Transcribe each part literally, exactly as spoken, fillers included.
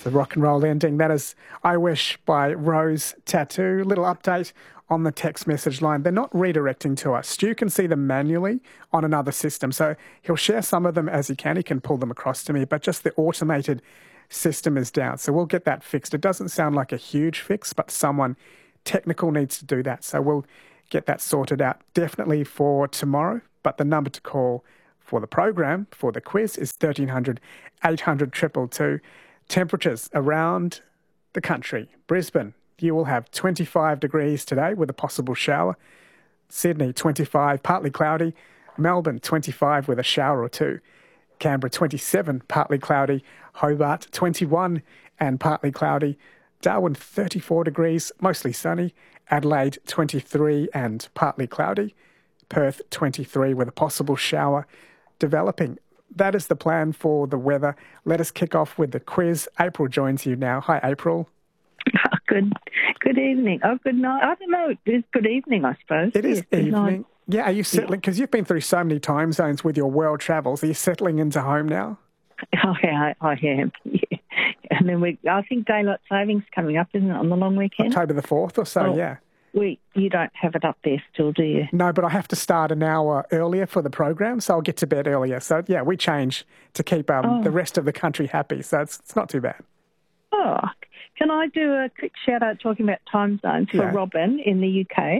the rock and roll ending. That is I Wish by Rose Tattoo. Little update on the text message line. They're not redirecting to us. Stu can see them manually on another system. So he'll share some of them as he can. He can pull them across to me, but just the automated system is down. So we'll get that fixed. It doesn't sound like a huge fix, but someone technical needs to do that. So we'll get that sorted out definitely for tomorrow. But the number to call for the program, for the quiz, is thirteen hundred, eight hundred, two two two. Temperatures around the country. Brisbane, you will have twenty-five degrees today with a possible shower. Sydney, twenty-five, partly cloudy. Melbourne, twenty-five with a shower or two. Canberra, twenty-seven, partly cloudy. Hobart, twenty-one and partly cloudy. Darwin, thirty-four degrees, mostly sunny. Adelaide, twenty-three and partly cloudy. Perth, twenty-three with a possible shower developing. That is the plan for the weather. Let us kick off with the quiz. April joins you now. Hi, April. Oh, good good evening. Oh, good night. I don't know. It's good evening, I suppose. It is yes, evening. Yeah, are you settling? Because you've been through so many time zones with your world travels. Are you settling into home now? Oh, yeah, I, I am. Yeah. And then we, I think daylight savings coming up, isn't it, on the long weekend? October the fourth or so, oh, yeah. We, you don't have it up there still, do you? No, but I have to start an hour earlier for the program, so I'll get to bed earlier. So, yeah, we change to keep um, oh. the rest of the country happy, so it's, it's not too bad. Oh, can I do a quick shout-out talking about time zones for yeah. Robin in the U K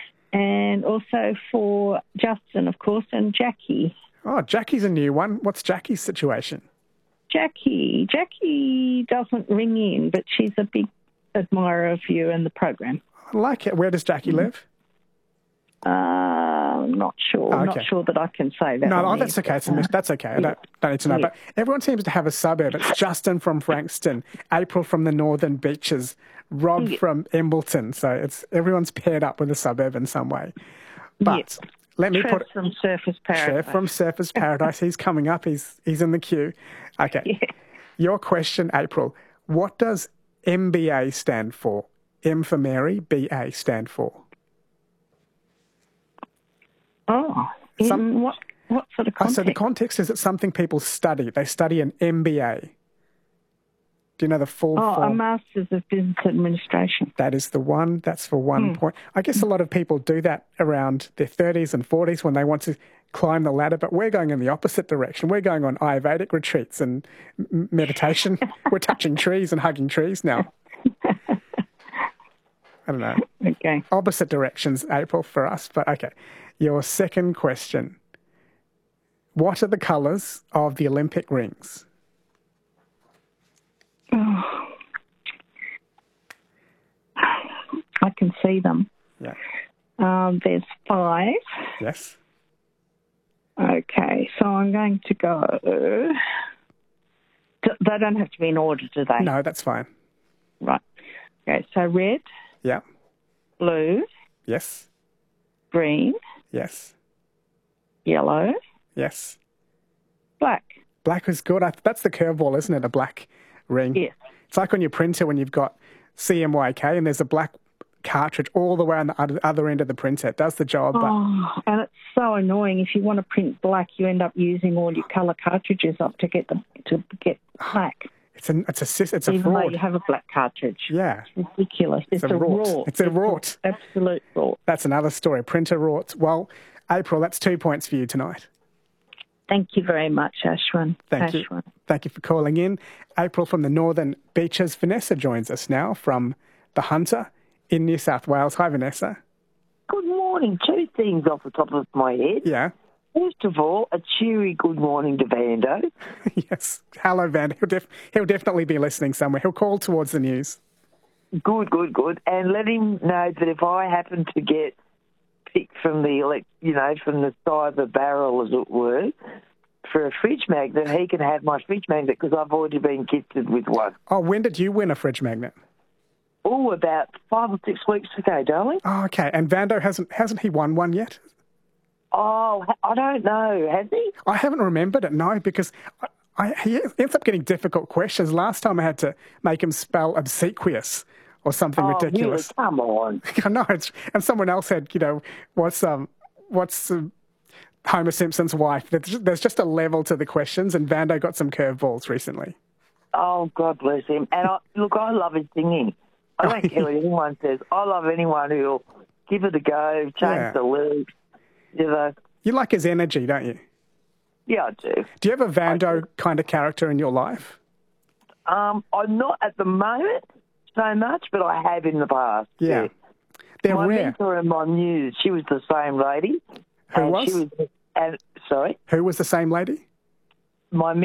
and also for Justin, of course, and Jackie. Oh, Jackie's a new one. What's Jackie's situation? Jackie. Jackie doesn't ring in, but she's a big admirer of you and the program. I like it. Where does Jackie live? Uh, I'm not sure. Oh, okay. Not sure that I can say that. No, no there, that's okay. It's a mis- that's okay. I don't, don't need to know. Yeah. But everyone seems to have a suburb. It's Justin from Frankston, April from the Northern Beaches, Rob yeah. from Embleton. So it's everyone's paired up with a suburb in some way. But yeah. let me Trev put from Surfers Paradise. Trev from Surfers Paradise. He's coming up. He's he's in the queue. Okay. Yeah. Your question, April. What does M B A stand for? M for Mary, B A stand for. Oh, in Some, what what sort of context? Oh, so the context is it's something people study. They study an M B A. Do you know the full oh, form? a Masters of Business Administration. That is the one. That's for one Mm. point. I guess a lot of people do that around their thirties and forties when they want to climb the ladder, but we're going in the opposite direction. We're going on Ayurvedic retreats and m- meditation. We're touching trees and hugging trees now. I don't know. Okay. Opposite directions, April, for us, but okay. Your second question. What are the colours of the Olympic rings? Oh. I can see them. Yeah. Um, there's five. Yes. Okay, so I'm going to go... They don't have to be in order, do they? No, that's fine. Right. Okay, so red, Yeah. blue, Yes. green, Yes. yellow, Yes. black. Black is good. I, that's the curveball, isn't it? A black ring. Yes. It's like on your printer when you've got C M Y K and there's a black cartridge all the way on the other- other end of the printer. It does the job. But Oh, and it's so annoying. If you want to print black, you end up using all your colour cartridges up to get them to get black. it's a it's a sys- it's a Even though fraud. you have a black cartridge. Yeah. It's ridiculous. It's, a a rort. rort. It's a rort. An absolute rort. That's another story. Printer rorts. Well, April, that's two points for you tonight. Thank you very much, Ashwin. Thank Ashwin. you. Thank you for calling in. April from the Northern Beaches. Vanessa joins us now from The Hunter in New South Wales. Hi, Vanessa. Good morning. Two things off the top of my head. Yeah. First of all, a cheery good morning to Vando. Yes. Hello, Van. He'll, def- he'll definitely be listening somewhere. He'll call towards the news. Good, good, good. And let him know that if I happen to get picked from the, elec- you know, from the side of the barrel, as it were, for a fridge magnet, he can have my fridge magnet because I've already been gifted with one. Oh, when did you win a fridge magnet? Oh, about five or six weeks ago, darling. Oh, okay. And Vando, hasn't hasn't he won one yet? Oh, I don't know. Has he? I haven't remembered it, no, because I, I, he ends up getting difficult questions. Last time I had to make him spell obsequious or something Oh, ridiculous. really? Come on. I know, it's, and someone else said, you know, what's um, what's um, Homer Simpson's wife? There's, there's just a level to the questions, and Vando got some curveballs recently. Oh, God bless him. And I, look, I love his singing. I don't care what anyone says. I love anyone who'll give it a go, change Yeah. the lyrics, you know. You like his energy, don't you? Yeah, I do. Do you have a Vando kind of character in your life? Um, I'm not at the moment so much, but I have in the past. Yeah. Yeah. They're My rare. mentor in my muse, she was the same lady. Who and was? She was and, sorry? Who was the same lady? My